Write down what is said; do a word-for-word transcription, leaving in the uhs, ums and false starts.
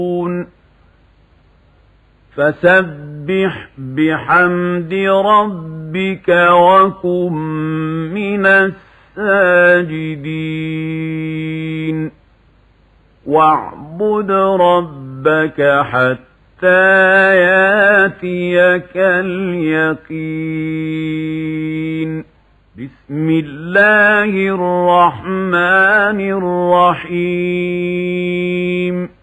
فسبح بحمد ربك وكن من الساجدين واعبد ربك حتى ياتيك اليقين. بسم الله الرحمن الرحيم.